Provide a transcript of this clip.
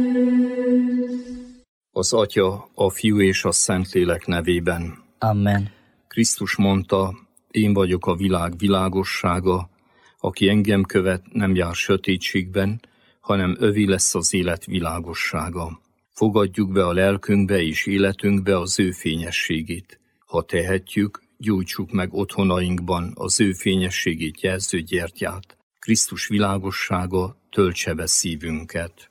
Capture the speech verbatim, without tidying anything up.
Az Atya, a Fiú és a Szentlélek nevében. Amen. Krisztus mondta, én vagyok a világ világossága, aki engem követ, nem jár sötétségben, hanem övé lesz az élet világossága. Fogadjuk be a lelkünkbe és életünkbe az ő fényességét. Ha tehetjük, gyújtsuk meg otthonainkban az ő fényességét jelző gyertyát. Krisztus világossága töltse be szívünket.